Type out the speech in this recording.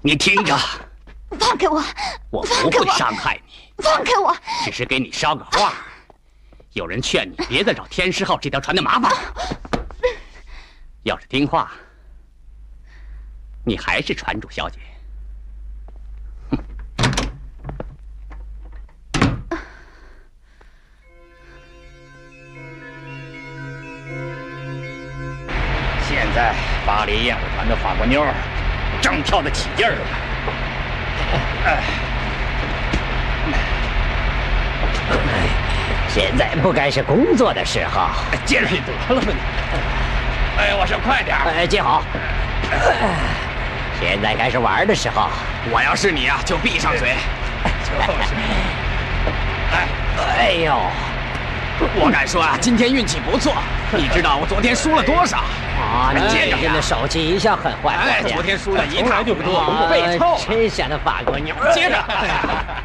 你听着， 放开我！ 我不会伤害你， 放开我！ 只是给你捎个话。有人劝你别再找天狮号这条船的麻烦，要是听话，你还是船主小姐。现在巴黎燕舞团的法国妞正跳得起劲儿了。 现在不该是工作的时候。 接着得了吧你！哎，我说快点！ 接好。现在该是玩的时候。 我要是你啊，就闭上嘴。就是。 哎呦！ 我敢说啊，今天运气不错。你知道我昨天输了多少？ 啊，你最近的手气一向很坏。 哎，昨天输了一塌糊涂，背臭。 真想的法国妞。 接着。